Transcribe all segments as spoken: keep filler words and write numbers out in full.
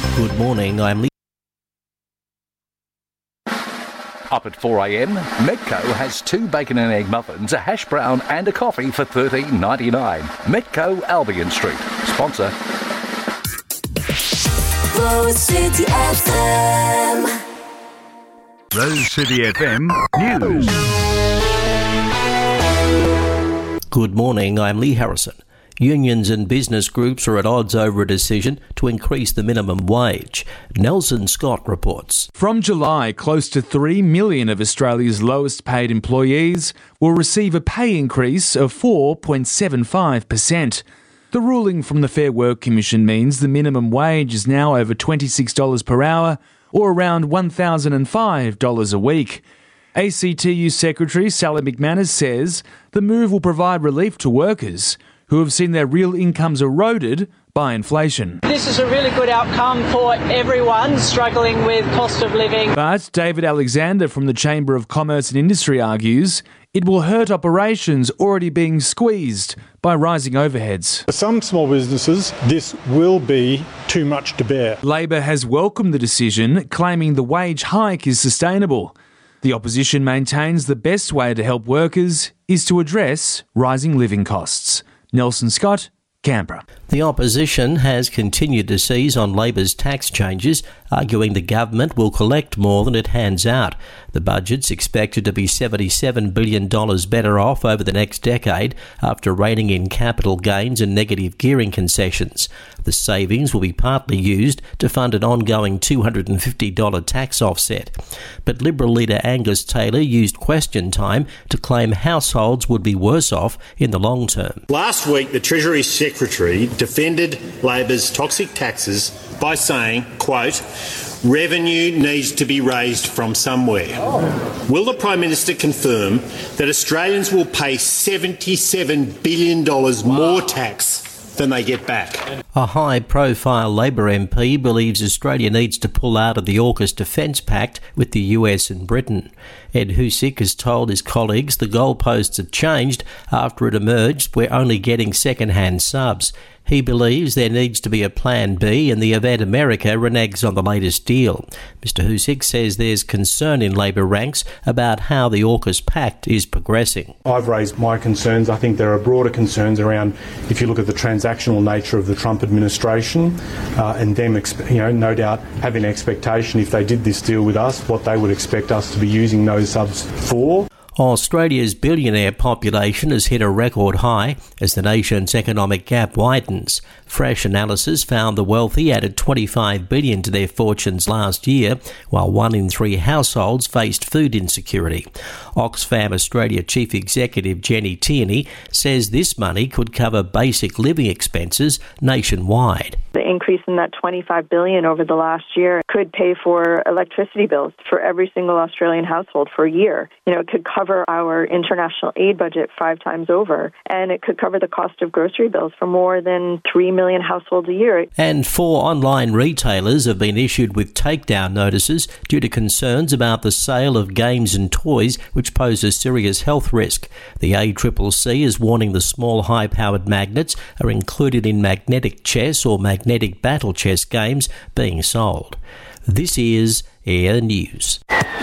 Good morning, I'm Lee. Up at four a.m, Metco has two bacon and egg muffins, a hash brown and a coffee for thirteen ninety-nine. Metco, Albion Street. Sponsor. Rose City F M. Rose City F M News. Good morning, I'm Lee Harrison. Unions and business groups are at odds over a decision to increase the minimum wage. Nelson Scott reports. From July, close to three million of Australia's lowest paid employees will receive a pay increase of four point seven five percent. The ruling from the Fair Work Commission means the minimum wage is now over twenty-six dollars per hour, or around one thousand five dollars a week. A C T U Secretary Sally McManus says the move will provide relief to workers who have seen their real incomes eroded by inflation. This is a really good outcome for everyone struggling with cost of living. But David Alexander from the Chamber of Commerce and Industry argues it will hurt operations already being squeezed by rising overheads. For some small businesses, this will be too much to bear. Labor has welcomed the decision, claiming the wage hike is sustainable. The opposition maintains the best way to help workers is to address rising living costs. Nelson Scott, Canberra. The opposition has continued to seize on Labor's tax changes, arguing the government will collect more than it hands out. The budget's expected to be seventy-seven billion dollars better off over the next decade after reining in capital gains and negative gearing concessions. The savings will be partly used to fund an ongoing two hundred fifty dollars tax offset. But Liberal leader Angus Taylor used question time to claim households would be worse off in the long term. Last week, the Treasury Secretary defended Labor's toxic taxes by saying, quote, revenue needs to be raised from somewhere. Oh. Will the Prime Minister confirm that Australians will pay seventy-seven billion dollars wow. more tax than they get back? A high-profile Labor M P believes Australia needs to pull out of the AUKUS Defence Pact with the U S and Britain. Ed Husic has told his colleagues the goalposts have changed after it emerged we're only getting second-hand subs. He believes there needs to be a plan B in the event America reneges on the latest deal. Mister Husic says there's concern in Labor ranks about how the AUKUS Pact is progressing. I've raised my concerns. I think there are broader concerns around, if you look at the transactional nature of the Trump administration uh, and them, you know, no doubt having an expectation if they did this deal with us, what they would expect us to be using those subs for. Australia's billionaire population has hit a record high as the nation's economic gap widens. Fresh analysis found the wealthy added twenty-five billion dollars to their fortunes last year, while one in three households faced food insecurity. Oxfam Australia Chief Executive Jenny Tierney says this money could cover basic living expenses nationwide. The increase in that twenty-five billion dollars over the last year could pay for electricity bills for every single Australian household for a year. You know, it could cover our international aid budget five times over, and it could cover the cost of grocery bills for more than three million households a year. And four online retailers have been issued with takedown notices due to concerns about the sale of games and toys, which pose a serious health risk. The A C C C is warning the small high-powered magnets are included in magnetic chess or magnetic battle chess games being sold. This is Air News.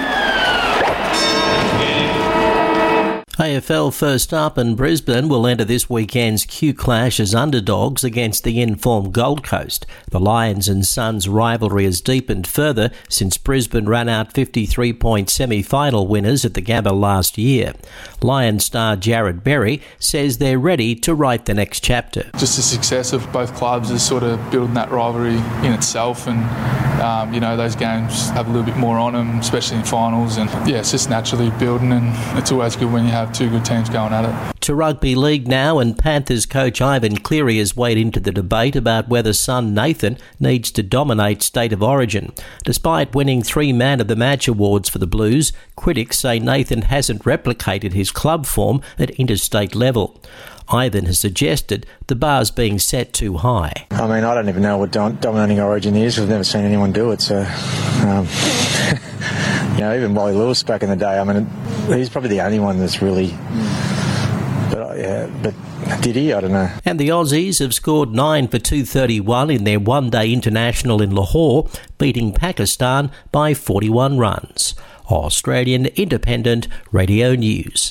A F L first up, and Brisbane will enter this weekend's Q Clash as underdogs against the in-form Gold Coast. The Lions and Suns rivalry has deepened further since Brisbane ran out fifty-three point semi-final winners at the Gabba last year. Lions star Jared Berry says they're ready to write the next chapter. Just the success of both clubs is sort of building that rivalry in itself, and um, you know, those games have a little bit more on them, especially in finals, and yeah, it's just naturally building, and it's always good when you have two good teams going at it. To rugby league now, and Panthers coach Ivan Cleary has weighed into the debate about whether son Nathan needs to dominate State of Origin. Despite winning three Man of the Match awards for the Blues, critics say Nathan hasn't replicated his club form at interstate level. Ivan has suggested the bar's being set too high. I mean, I don't even know what dom- dominating Origin is. We've never seen anyone do it, so... Um, you know, even Wally Lewis back in the day, I mean, he's probably the only one that's really... But, uh, yeah, but did he? I don't know. And the Aussies have scored nine for two thirty-one in their one-day international in Lahore, beating Pakistan by forty-one runs. Australian Independent Radio News.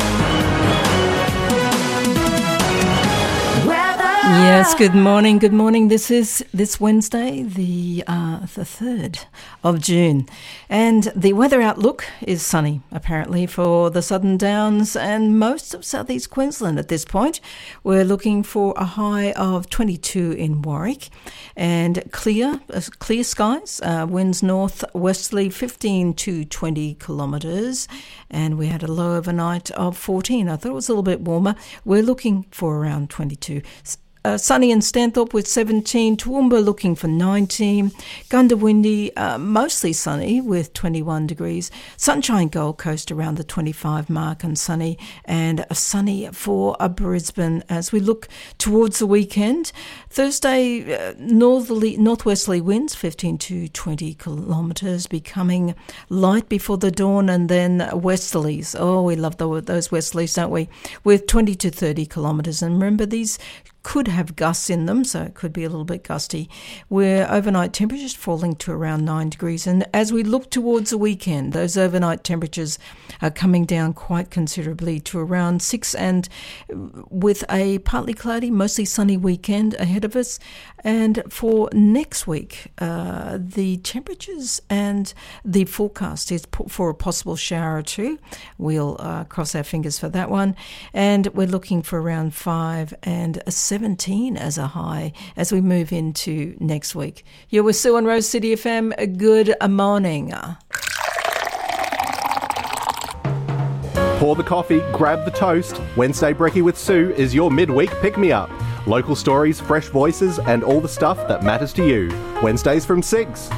Yes, good morning, good morning. This is this Wednesday, the uh, the third of June. And the weather outlook is sunny, apparently, for the Southern Downs and most of southeast Queensland at this point. We're looking for a high of twenty-two in Warwick and clear, uh, clear skies, uh, winds north-westerly fifteen to twenty kilometres. And we had a low overnight of fourteen. I thought it was a little bit warmer. We're looking for around twenty-two. Uh, sunny in Stanthorpe with seventeen, Toowoomba looking for nineteen, Gundawindi uh, mostly sunny with twenty-one degrees, Sunshine Gold Coast around the twenty-five mark and sunny, and a sunny for uh, Brisbane as we look towards the weekend. Thursday, uh, northerly, northwesterly winds fifteen to twenty kilometres, becoming light before the dawn, and then westerlies. Oh, we love the, those westerlies, don't we? With twenty to thirty kilometres. And remember, these could have gusts in them, so it could be a little bit gusty. We're overnight temperatures falling to around nine degrees. And as we look towards the weekend, those overnight temperatures are coming down quite considerably to around six, and with a partly cloudy, mostly sunny weekend ahead of us. And for next week, uh, the temperatures and the forecast is for a possible shower or two. We'll uh, cross our fingers for that one. And we're looking for around five and a seventeen as a high as we move into next week. You're with Sue on Rose City F M. Good morning. Pour the coffee, grab the toast. Wednesday Brekkie with Sue is your midweek pick-me-up. Local stories, fresh voices, and all the stuff that matters to you. Wednesdays from six.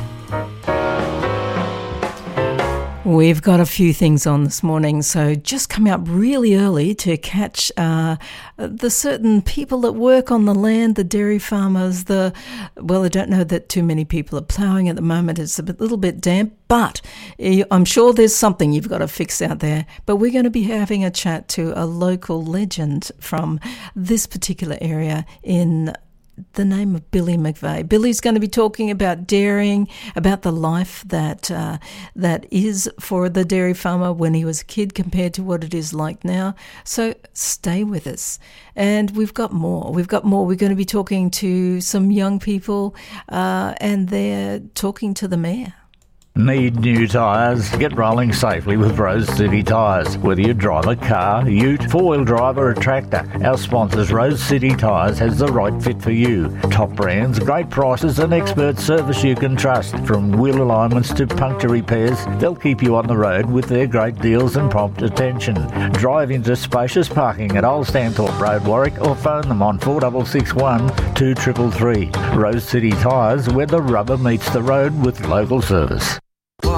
We've got a few things on this morning, so just coming up really early to catch uh, the certain people that work on the land, the dairy farmers, the, well, I don't know that too many people are ploughing at the moment. It's a bit, little bit damp, but I'm sure there's something you've got to fix out there. But we're going to be having a chat to a local legend from this particular area in the name of Billy McVeigh. Billy's going to be talking about dairying, about the life that uh, that is for the dairy farmer when he was a kid compared to what it is like now. So stay with us. And we've got more. We've got more. We're going to be talking to some young people uh, and they're talking to the mayor. Need new tyres? Get rolling safely with Rose City Tyres. Whether you drive a car, ute, four-wheel drive or a tractor, our sponsors Rose City Tyres has the right fit for you. Top brands, great prices and expert service you can trust. From wheel alignments to puncture repairs, they'll keep you on the road with their great deals and prompt attention. Drive into spacious parking at Old Stanthorpe Road, Warwick, or phone them on four six six one, two three three three. Rose City Tyres, where the rubber meets the road with local service.